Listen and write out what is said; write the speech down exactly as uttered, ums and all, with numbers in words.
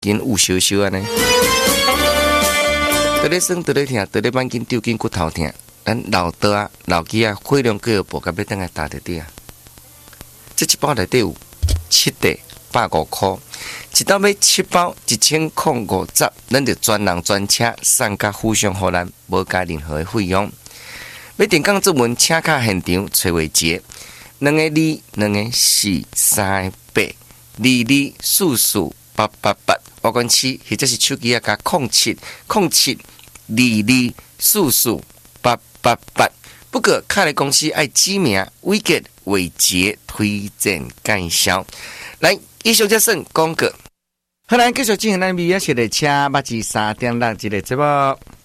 紧有烧烧安尼。得咧酸，得咧疼，得咧慢筋丢筋骨头疼。咱老倒啊、老鸡啊、血量过部，甲要等下打得滴啊。这一包内底有七袋，百五块。一到买七包，一千空五十，咱就专人专车送甲附上互咱，无加任何的费用。要电讲作文，请卡现场崔伟杰，两个二，两个四，三个八，二二四四八八八，我讲七，或者是手机啊加空七空七二二四四八八八。不过，卡的公司爱指名伟杰伟杰推荐介绍。来，以上则算广告。好，咱继续进行咱美业社的车，目至三点六一个节目。